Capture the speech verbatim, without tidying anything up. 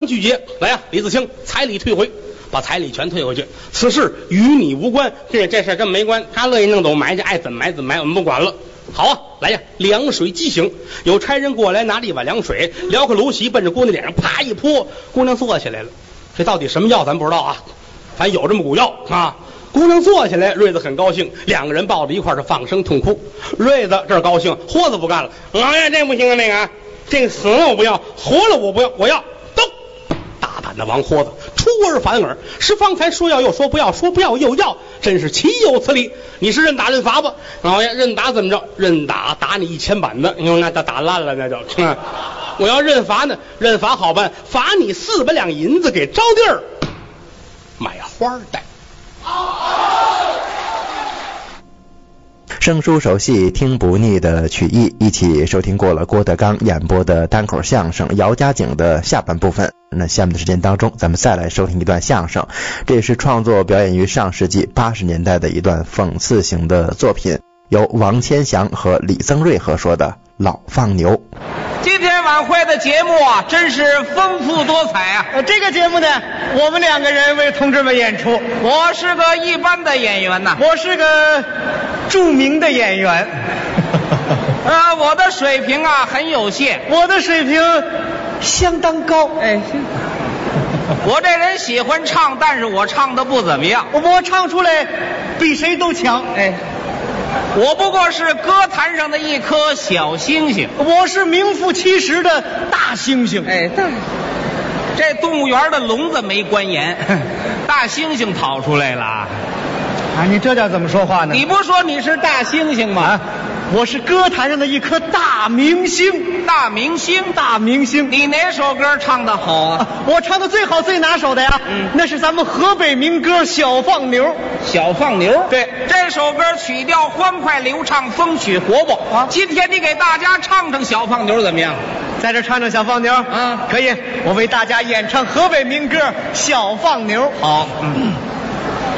拒绝。来呀、啊，李自清，彩礼退回，把彩礼全退回去。此事与你无关，这这事跟没关，他乐意弄走买去，爱怎么买怎么买，我们不管了。好啊，来呀，凉水即醒。有差人过来拿了一碗凉水，撩开芦席，奔着姑娘脸上啪一泼，姑娘坐起来了。这到底什么药咱不知道啊，反正有这么股药啊。姑娘坐起来，瑞子很高兴，两个人抱着一块儿是放声痛哭。瑞子这儿高兴，豁子不干了，老爷这不行啊，那个这个死了我不要，活了我不要，我要都大胆的王豁子出尔反尔，是方才说要又说不要，说不要又要，真是岂有此理！你是认打认罚吧？老爷认打怎么着？认打打你一千板子，因为那打打烂了那就。嗯，我要认罚呢，认罚好办，罚你四百两银子给招娣儿买花戴。 生疏熟悉听不腻的曲艺，一起收听过了郭德纲演播的单口相声《姚家井》的下半部分。那下面的时间当中，咱们再来收听一段相声，这也是创作表演于上世纪八十年代的一段讽刺型的作品，由王千祥和李增瑞合说的《老放牛》。 今天晚会的节目啊，真是丰富多彩啊！ 呃，这个节目呢，我们两个人为同志们演出。 我是个一般的演员呐， 我是个著名的演员。 呃，我的水平啊很有限， 我的水平相当高。 哎，我这人喜欢唱，但是我唱的不怎么样。 我唱出来比谁都强。 哎。我不过是歌坛上的一颗小星星， 我是名副其实的大猩猩。 哎，大，这动物园的笼子没关严，大猩猩跑出来了。啊， 你这叫怎么说话呢？ 你不说你是大猩猩吗？啊， 我是歌坛上的一颗大明星。 大明星， 大明星。 你哪首歌唱得好啊？ 啊，我唱的最好最拿手的呀，嗯，那是咱们河北民歌《小放牛》。 小放牛， 对， 这首歌曲调欢快流畅，风趣活泼啊。今天你给大家唱唱小放牛怎么样？ 在这唱唱小放牛啊，可以，我为大家演唱河北民歌《小放牛》。 好，嗯。